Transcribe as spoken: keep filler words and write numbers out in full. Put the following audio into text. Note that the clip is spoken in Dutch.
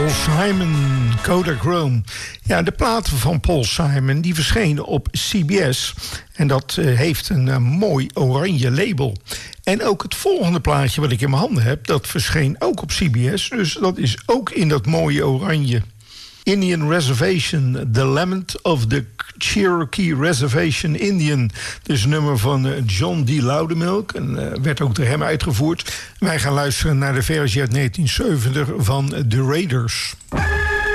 Paul Simon, Kodachrome. Ja, de platen van Paul Simon die verschenen op C B S. En dat uh, heeft een uh, mooi oranje label. En ook het volgende plaatje wat ik in mijn handen heb, dat verscheen ook op C B S. Dus dat is ook in dat mooie oranje. Indian Reservation, The Lament of the Cherokee Reservation Indian. Dus een nummer van uh, John D. Loudermilk. En uh, werd ook door hem uitgevoerd. Wij gaan luisteren naar de versie uit negentien zeventig van The Raiders.